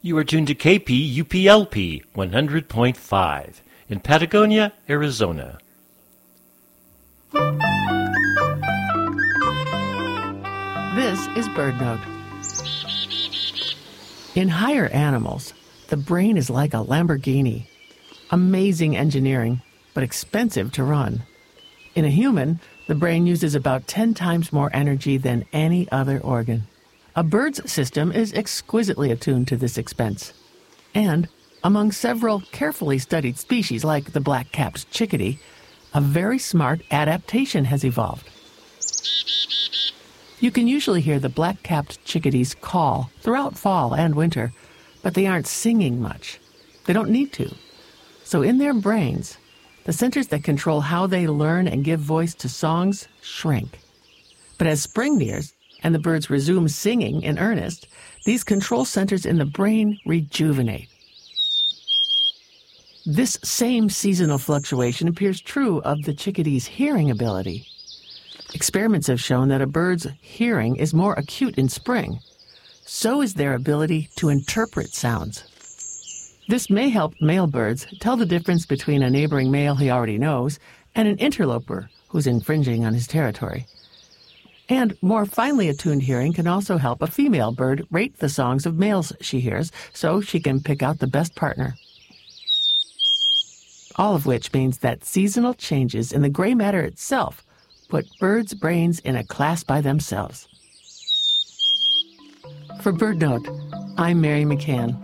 You are tuned to KPUPLP 100.5 in Patagonia, Arizona. This is BirdNote. In higher animals, the brain is like a Lamborghini. Amazing engineering, but expensive to run. In a human, the brain uses about 10 times more energy than any other organ. A bird's system is exquisitely attuned to this expense. And, among several carefully studied species like the black-capped chickadee, a very smart adaptation has evolved. You can usually hear the black-capped chickadees call throughout fall and winter, but they aren't singing much. They don't need to. So in their brains, the centers that control how they learn and give voice to songs shrink. But as spring nears, and the birds resume singing in earnest, these control centers in the brain rejuvenate. This same seasonal fluctuation appears true of the chickadee's hearing ability. Experiments have shown that a bird's hearing is more acute in spring. So is their ability to interpret sounds. This may help male birds tell the difference between a neighboring male he already knows and an interloper who's infringing on his territory. And more finely attuned hearing can also help a female bird rate the songs of males she hears so she can pick out the best partner. All of which means that seasonal changes in the gray matter itself put birds' brains in a class by themselves. For BirdNote, I'm Mary McCann.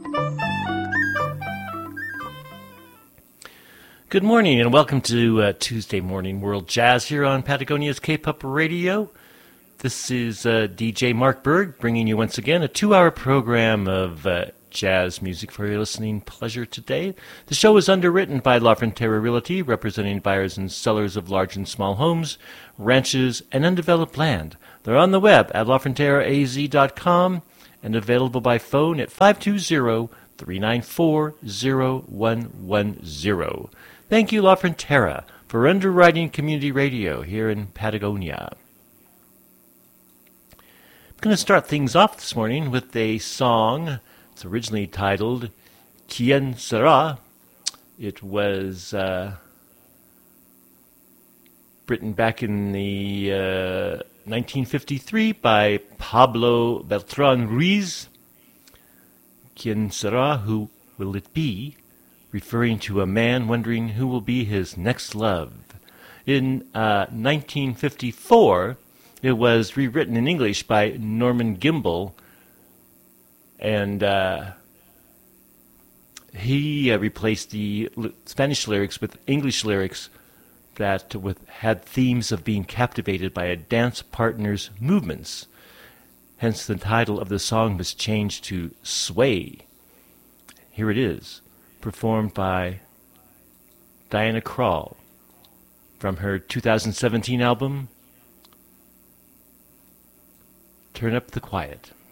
Good morning and welcome to Tuesday Morning World Jazz here on Patagonia's K-Pop Radio. This is DJ Mark Berg bringing you once again a 2-hour program of jazz music for your listening pleasure today. The show is underwritten by La Frontera Realty, representing buyers and sellers of large and small homes, ranches, and undeveloped land. They're on the web at lafronteraaz.com and available by phone at 520-394-0110. Thank you, La Frontera, for underwriting community radio here in Patagonia. I'm going to start things off this morning with a song. It's originally titled Quien Sera. It was written back in the 1953 by Pablo Beltran Ruiz. Quien Sera, who will it be? Referring to a man wondering who will be his next love. In 1954, it was rewritten in English by Norman Gimbel, and he replaced the Spanish lyrics with English lyrics that had themes of being captivated by a dance partner's movements. Hence the title of the song was changed to Sway. Here it is, performed by Diana Krall from her 2017 album, Turn Up the Quiet.